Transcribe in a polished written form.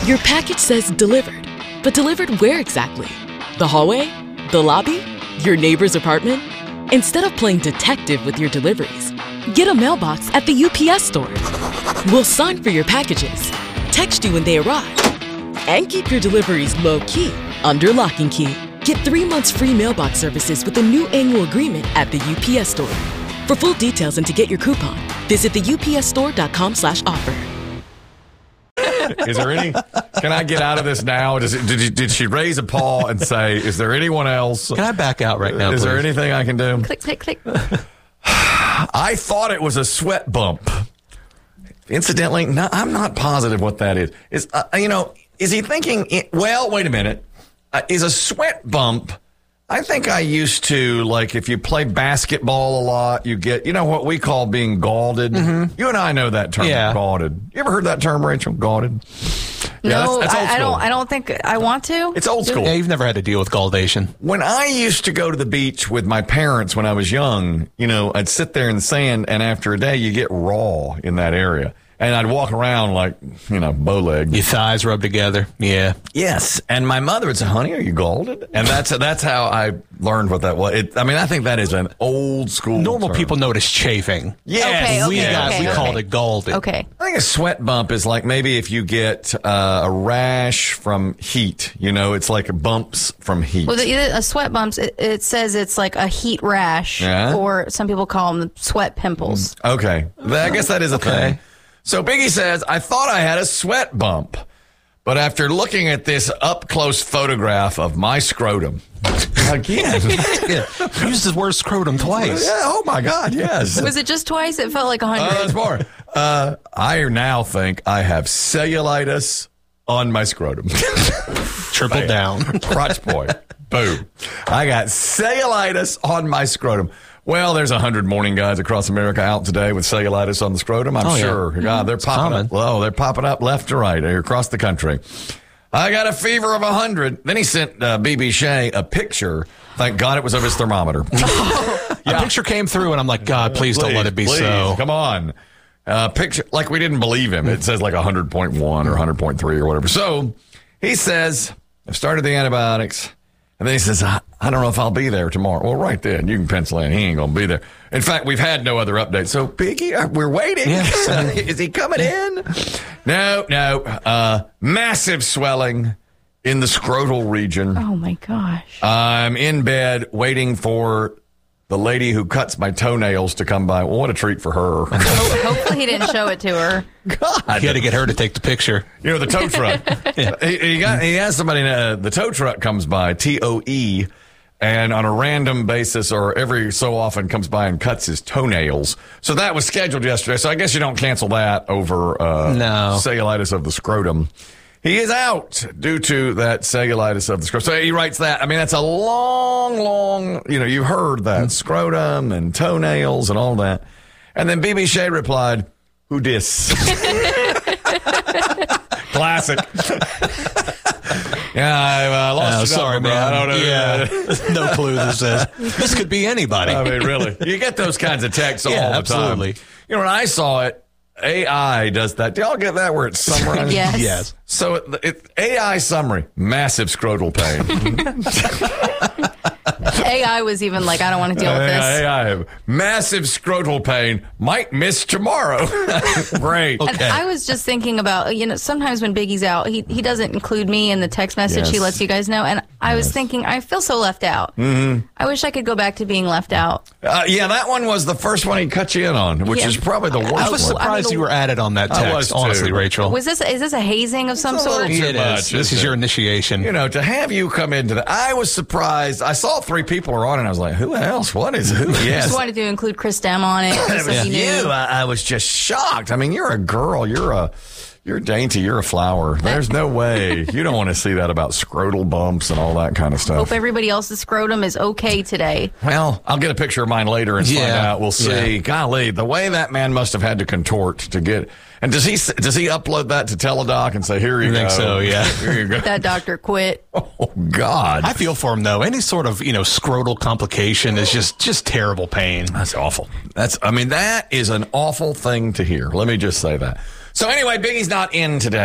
Your package says delivered, but delivered where exactly? The hallway? The lobby? Your neighbor's apartment? Instead of playing detective with your deliveries, get a mailbox at the UPS store. We'll sign for your packages, text you when they arrive, and keep your deliveries low-key under lock and key. Get 3 months free mailbox services with a new annual agreement at the UPS store. For full details and to get your coupon, visit the upsstore.com/offer. Is there any? Can I get out of this now? Did she raise a paw and say, "Is there anyone else?" Can I back out right now? Is there anything I can do? Click, click, click. I thought it was a sweat bump. Incidentally, no, I'm not positive what that is. Is he thinking? Well, wait a minute. Is a sweat bump? I think I used to, like, if you play basketball a lot, you get, what we call being galded. Mm-hmm. You and I know that term, galded. You ever heard that term, Rachel? Galded? No, that's old school. I don't think I want to. It's old school. Yeah, you've never had to deal with galdation. When I used to go to the beach with my parents when I was young, I'd sit there in the sand, and after a day, you get raw in that area. And I'd walk around like, bow leg. Your thighs rub together. Yeah. Yes. And my mother would say, "Honey, are you galded?" And that's how I learned what that was. I think that is an old school Normal term. people know it as chafing. Yes. We called it galded. Okay. I think a sweat bump is like maybe if you get a rash from heat. It's like bumps from heat. Well, a sweat bumps, it says it's like a heat rash, or some people call them sweat pimples. Okay. I guess that is a thing. So Biggie says, "I thought I had a sweat bump, but after looking at this up-close photograph of my scrotum," again. He used the word scrotum twice. Yeah, oh, my God, yes. Was it just twice? It felt like 100. That's more. I now think I have cellulitis on my scrotum. Triple down. Crotch boy. Boom. I got cellulitis on my scrotum. Well, there's 100 morning guys across America out today with cellulitis on the scrotum, I'm sure. Yeah. God, they're popping up. Oh, they're popping up left to right across the country. I got a fever of 100. Then he sent BB Shea a picture. Thank God it was of his thermometer. A picture came through, and I'm like, God, please don't let it be so. Come on. Picture, like we didn't believe him. It says like 100.1 or 100.3 or whatever. So he says, "I've started the antibiotics." And then he says, I don't know if I'll be there tomorrow. Well, right then, you can pencil in. He ain't going to be there. In fact, we've had no other updates. So, Biggie, we're waiting. Yes. Is he coming in? No. Massive swelling in the scrotal region. Oh, my gosh. I'm in bed waiting for the lady who cuts my toenails to come by. Well, what a treat for her. Hopefully he didn't show it to her. God. You had to get her to take the picture. The tow truck. He has somebody, the tow truck comes by, TOE, and on a random basis or every so often comes by and cuts his toenails. So that was scheduled yesterday. So I guess you don't cancel that over cellulitis of the scrotum. He is out due to that cellulitis of the scrotum. So he writes that. I mean, that's a long, you've heard that. Scrotum and toenails and all that. And then BB Shea replied, "Who dis?" Classic. I lost your sorry, number, man. I don't know. Yeah. No clue this is. This could be anybody. I mean, really. You get those kinds of texts all the absolutely. time. When I saw it, AI does that. Do y'all get that where it's summarized? Yes. So AI summary, massive scrotal pain. AI was even like, I don't want to deal with this. AI, massive scrotal pain, might miss tomorrow. Great. And I was just thinking about, sometimes when Biggie's out, he doesn't include me in the text message. He lets you guys know. And I was thinking, I feel so left out. Mm-hmm. I wish I could go back to being left out. That one was the first one he cut you in on, which is probably the worst one. I was surprised you were added on that text, honestly, Rachel. Is this a hazing of some sort? It is. This is your initiation. To have you come into that, I was surprised. I saw 3 people were on, and I was like, who else? What is who? Yes. Just wanted to include Chris Dem on it. So he knew. I was just shocked. I mean, you're a girl. You're dainty. You're a flower. There's no way. You don't want to see that about scrotal bumps and all that kind of stuff. Hope everybody else's scrotum is okay today. Well, I'll get a picture of mine later and find out. We'll see. Yeah. Golly, the way that man must have had to contort to get. And does he upload that to Teladoc and say, "Here you go"? I think so. Yeah. Here you go. That doctor quit. Oh God. I feel for him though. Any sort of scrotal complication is just terrible pain. That's awful. That is an awful thing to hear. Let me just say that. So anyway, Biggie's not in today.